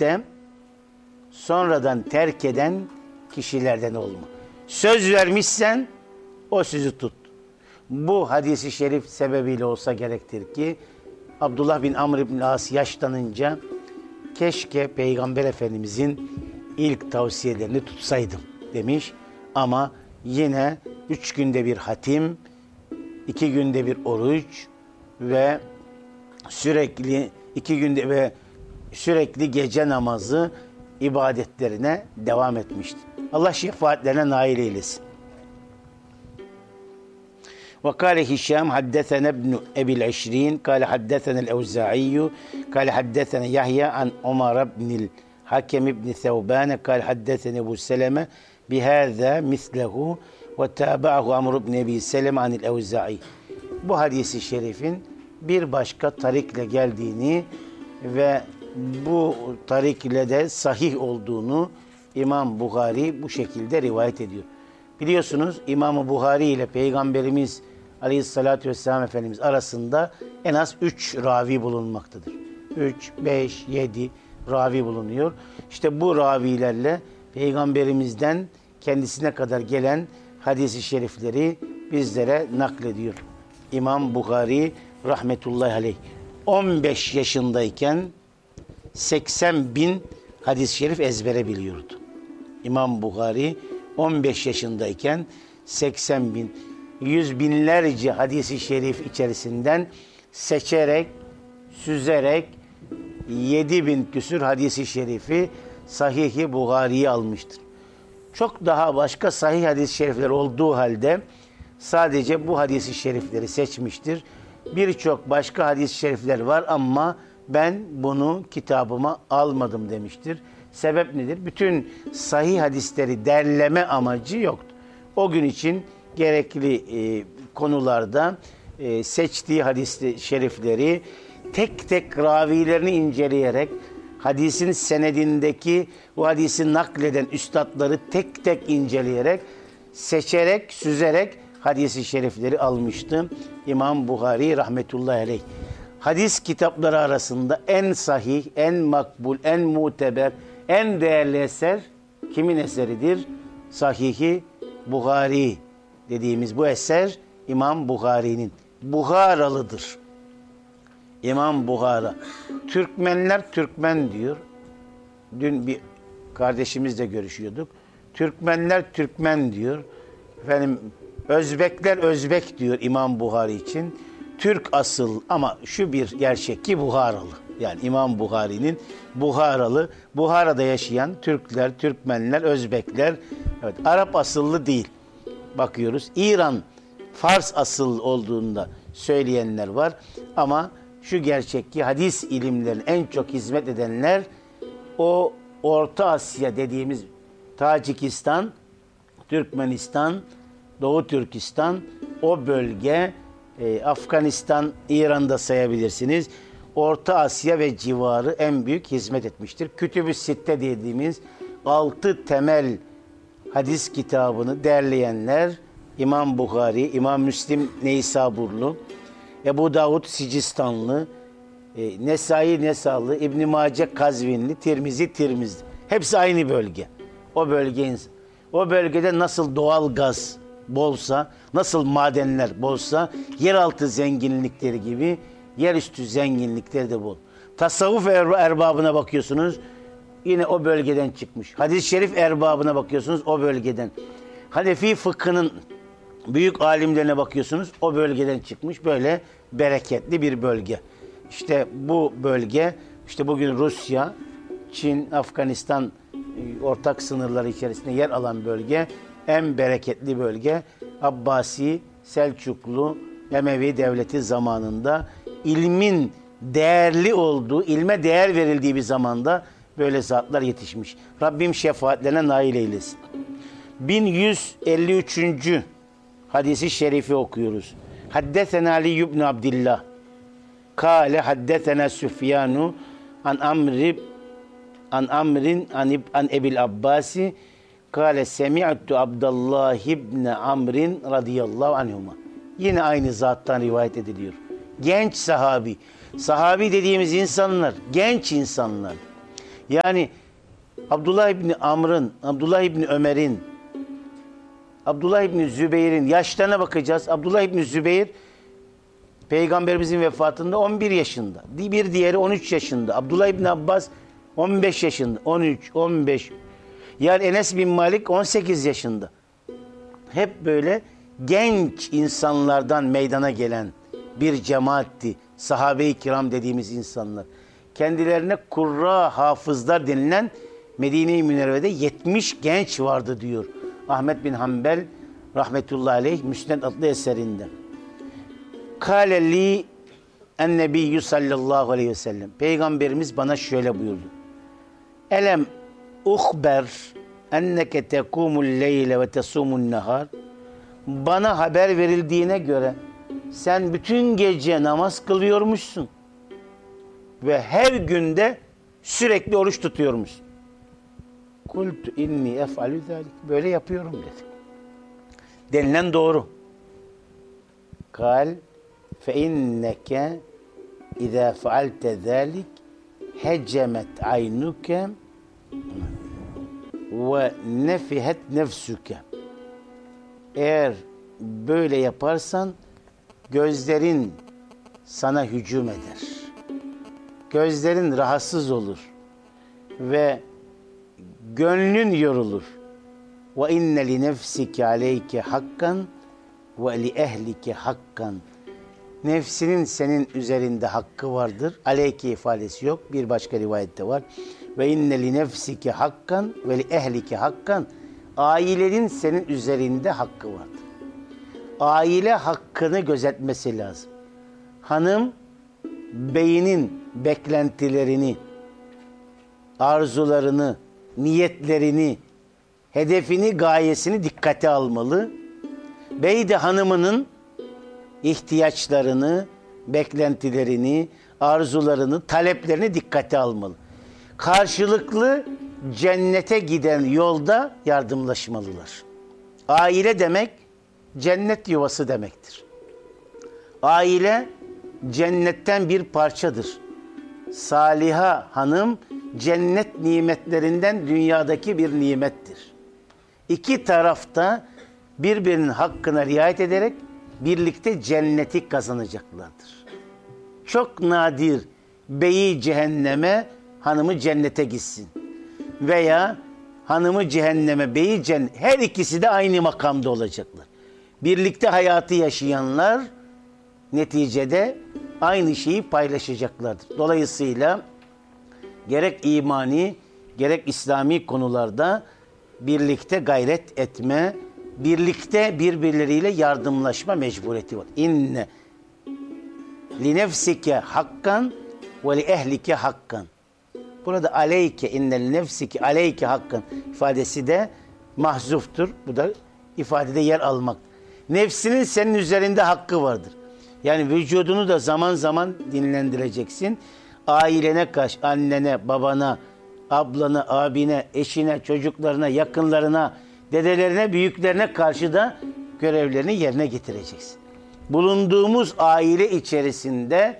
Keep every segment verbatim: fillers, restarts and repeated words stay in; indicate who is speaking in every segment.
Speaker 1: sünnete sonradan terk eden kişilerden olma. Söz vermişsen o sözü tut. Bu hadisi şerif sebebiyle olsa gerektir ki Abdullah bin Amr bin As yaşlanınca keşke Peygamber Efendimizin ilk tavsiyelerini tutsaydım demiş. Ama yine üç günde bir hatim, iki günde bir oruç ve sürekli iki günde ve sürekli gece namazı ibadetlerine devam etmişti. Allah şefaatlerine nail eylesin. وقال هشام حدثنا ابن أبي العشرين قال حدثنا الأوزاعي قال حدثنا يحيى عن عمر بن الحكم بن ثوبان قال حدثنا أبو سلمة بهذا مثله وتابعه عمرو بن أبي سلمة عن الأوزاعي. Bu hadisi şerifin bir başka tarikle geldiğini ve bu tarik ile de sahih olduğunu İmam Buhari bu şekilde rivayet ediyor. Biliyorsunuz İmam Buhari ile Peygamberimiz Aleyhisselatü Vesselam Efendimiz arasında en az üç ravi bulunmaktadır. Üç, beş, yedi ravi bulunuyor. İşte bu ravilerle Peygamberimizden kendisine kadar gelen hadis-i şerifleri bizlere naklediyor. İmam Buhari rahmetullahi aleyh on beş yaşındayken seksen bin hadis-i şerif ezbere biliyordu. İmam Buhari on beş yaşındayken seksen bin, yüz binlerce hadis-i şerif içerisinden seçerek, süzerek yedi bin küsür hadis-i şerifi Sahih-i Buhari'ye almıştır. Çok daha başka sahih hadis-i şerifler olduğu halde sadece bu hadis-i şerifleri seçmiştir. Birçok başka hadis-i şerifler var ama ben bunu kitabıma almadım demiştir. Sebep nedir? Bütün sahih hadisleri derleme amacı yoktu. O gün için gerekli e, konularda e, seçtiği hadis-i şerifleri tek tek ravilerini inceleyerek hadisin senedindeki bu hadisi nakleden üstadları tek tek inceleyerek, seçerek, süzerek hadis-i şerifleri almıştı İmam Buhari rahmetullahi aleyh. Hadis kitapları arasında en sahih, en makbul, en muteber, en değerli eser kimin eseridir? Sahih-i Buhari dediğimiz bu eser İmam Buhari'nin. Buharalıdır. İmam Buhara. Türkmenler Türkmen diyor. Dün bir kardeşimizle görüşüyorduk. Türkmenler Türkmen diyor. Efendim Özbekler Özbek diyor İmam Buhari için. Türk asıl ama şu bir gerçek ki Buharalı. Yani İmam Buhari'nin Buharalı, Buhara'da yaşayan Türkler, Türkmenler, Özbekler, evet, Arap asıllı değil. Bakıyoruz. İran, Fars asıl olduğunda söyleyenler var ama şu gerçek ki hadis ilimlerine en çok hizmet edenler o Orta Asya dediğimiz Tacikistan, Türkmenistan, Doğu Türkistan, o bölge, e, Afganistan, İran'da sayabilirsiniz. Orta Asya ve civarı en büyük hizmet etmiştir. Kütüb-ü Sitte dediğimiz altı temel hadis kitabını derleyenler İmam Buhari, İmam Müslim Neysaburlu, Ebu Davud Sicistanlı, e, Nesai Nesalı, İbn-i Mace Kazvinli, Tirmizi Tirmizi. Hepsi aynı bölge. O bölge, o bölgede nasıl doğal gaz bolsa, nasıl madenler bolsa, yeraltı zenginlikleri gibi yerüstü zenginlikleri de bol. Tasavvuf er erbabına bakıyorsunuz, yine o bölgeden çıkmış. Hadis-i şerif erbabına bakıyorsunuz, o bölgeden. Hanefi fıkhının büyük alimlerine bakıyorsunuz, o bölgeden çıkmış. Böyle bereketli bir bölge. İşte bu bölge, işte bugün Rusya, Çin, Afganistan ortak sınırları içerisinde yer alan bölge, en bereketli bölge. Abbasi, Selçuklu, Emevi devleti zamanında ilmin değerli olduğu, ilme değer verildiği bir zamanda böyle zatlar yetişmiş. Rabbim şefaatlerine nail eylesin. bin yüz elli üçüncü hadisi şerifi okuyoruz. Haddesena Ali ibn Abdillah. Kale haddesena Süfyanu an Amri an Amrin an, an Ebil Abbasi kâle semi'tu Abdullah ibn Amrin radıyallahu anhuma. Yine aynı zattan rivayet ediliyor. Genç sahabi. Sahabi dediğimiz insanlar, genç insanlar. Yani Abdullah İbni Amr'ın, Abdullah İbni Ömer'in, Abdullah İbni Zübeyir'in yaşlarına bakacağız. Abdullah İbni Zübeyir Peygamberimizin vefatında on bir yaşında. Bir diğeri on üç yaşında. Abdullah İbni Abbas on beş yaşında. on üç, on beş. Yani Enes bin Malik on sekiz yaşında. Hep böyle genç insanlardan meydana gelen bir cemaatti. Sahabe-i kiram dediğimiz insanlar. Kendilerine kurra hafızlar denilen Medine-i Münevvere'de yetmiş genç vardı diyor Ahmet bin Hanbel rahmetullahi aleyh Müsned adlı eserinde. Kâle li en-nebiyyü sallallahu aleyhi ve sellem. Peygamberimiz bana şöyle buyurdu. Elem uhber enneke tekumul leyle ve tesumun nehar. Bana haber verildiğine göre sen bütün gece namaz kılıyormuşsun ve her günde sürekli oruç tutuyormuşsun. Kultu inni ef'alü zâlik. Böyle yapıyorum dedi. Denilen doğru. Kal fe inneke izâ fealte zâlik hecemet aynuke ve nefihet nefsuke. Eğer böyle yaparsan gözlerin sana hücum eder. Gözlerin rahatsız olur ve gönlün yorulur. Ve inne li nefsike aleyke hakkan ve li ehlike hakkan. Nefsinin senin üzerinde hakkı vardır. Aleyke ifadesi yok. Bir başka rivayette var. Ve inne li nefsike hakkan ve li ehlike hakkan. Ailenin senin üzerinde hakkı vardır. Aile hakkını gözetmesi lazım. Hanım beyinin beklentilerini, arzularını, niyetlerini, hedefini, gayesini dikkate almalı. Bey de hanımının ihtiyaçlarını, beklentilerini, arzularını, taleplerini dikkate almalı. Karşılıklı cennete giden yolda yardımlaşmalılar. Aile demek cennet yuvası demektir. Aile cennetten bir parçadır. Saliha hanım cennet nimetlerinden dünyadaki bir nimettir. İki tarafta birbirinin hakkına riayet ederek birlikte cenneti kazanacaklardır. Çok nadir beyi cehenneme, hanımı cennete gitsin. Veya hanımı cehenneme, beyi cennet. Her ikisi de aynı makamda olacaklar. Birlikte hayatı yaşayanlar neticede aynı şeyi paylaşacaklardır. Dolayısıyla gerek imani, gerek İslami konularda birlikte gayret etme, birlikte birbirleriyle yardımlaşma mecburiyeti var. İnne li nefsike hakkan ve li ehlike hakkan. Burada aleyke, inne li nefsike aleyke hakkan ifadesi de mahzuftur. Bu da ifadede yer almak. Nefsinin senin üzerinde hakkı vardır. Yani vücudunu da zaman zaman dinlendireceksin. Ailene karşı, annene, babana, ablana, abine, eşine, çocuklarına, yakınlarına, dedelerine, büyüklerine karşı da görevlerini yerine getireceksin. Bulunduğumuz aile içerisinde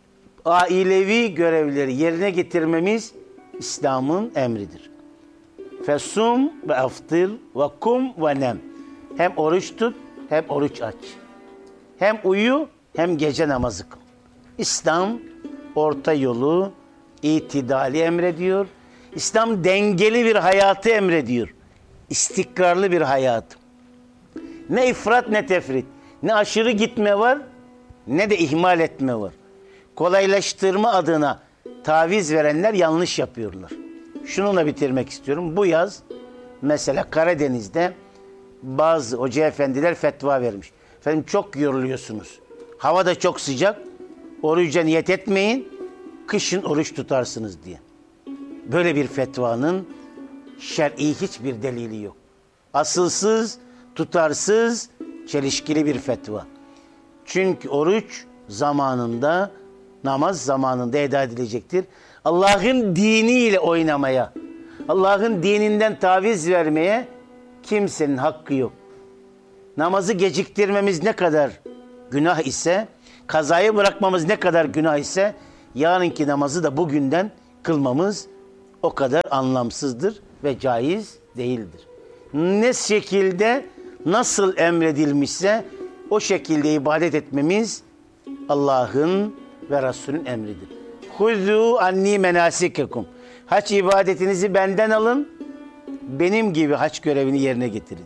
Speaker 1: ailevi görevleri yerine getirmemiz İslam'ın emridir. Fesum ve aftir ve kum ve nem. Hem oruç tut, hem oruç aç. Hem uyu, hem gece namazı kıl. İslam orta yolu, itidali emrediyor. İslam dengeli bir hayatı emrediyor. İstikrarlı bir hayat. Ne ifrat ne tefrit. Ne aşırı gitme var, ne de ihmal etme var. Kolaylaştırma adına taviz verenler yanlış yapıyorlar. Şununla bitirmek istiyorum. Bu yaz mesela Karadeniz'de bazı hoca efendiler fetva vermiş. Efendim çok yoruluyorsunuz. Hava da çok sıcak. Oruca niyet etmeyin. Kışın oruç tutarsınız diye. Böyle bir fetvanın şer'i hiçbir delili yok. Asılsız, tutarsız, çelişkili bir fetva. Çünkü oruç zamanında, namaz zamanında eda edilecektir. Allah'ın diniyle oynamaya, Allah'ın dininden taviz vermeye kimsenin hakkı yok. Namazı geciktirmemiz ne kadar günah ise, kazayı bırakmamız ne kadar günah ise, yarınki namazı da bugünden kılmamız o kadar anlamsızdır ve caiz değildir. Ne şekilde, nasıl emredilmişse o şekilde ibadet etmemiz Allah'ın ve Resul'ün emridir. Huzu anni menasikekum. Hac ibadetinizi benden alın. Benim gibi hac görevini yerine getirin.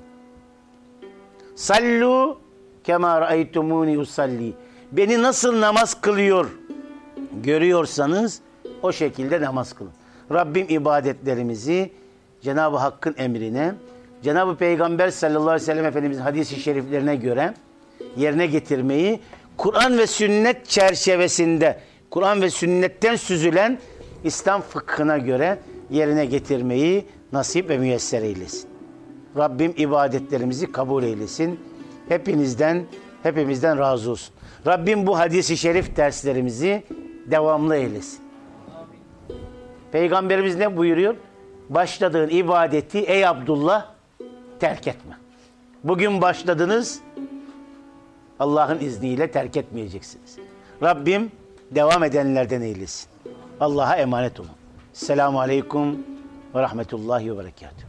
Speaker 1: Sallu kema ra'aytumuni usalli. Beni nasıl namaz kılıyor görüyorsanız o şekilde namaz kılın. Rabbim ibadetlerimizi Cenab-ı Hakk'ın emrine, Cenab-ı Peygamber sallallahu aleyhi ve sellem Efendimizin hadis-i şeriflerine göre yerine getirmeyi, Kur'an ve sünnet çerçevesinde, Kur'an ve sünnetten süzülen İslam fıkhına göre yerine getirmeyi nasip ve müyesser eylesin. Rabbim ibadetlerimizi kabul eylesin. Hepinizden, hepimizden razı olsun. Rabbim bu hadis-i şerif derslerimizi devamlı eylesin. Peygamberimiz ne buyuruyor? Başladığın ibadeti ey Abdullah terk etme. Bugün başladınız, Allah'ın izniyle terk etmeyeceksiniz. Rabbim devam edenlerden eylesin. Allah'a emanet olun. Selamun Aleyküm ve Rahmetullahi ve Berekatuhu.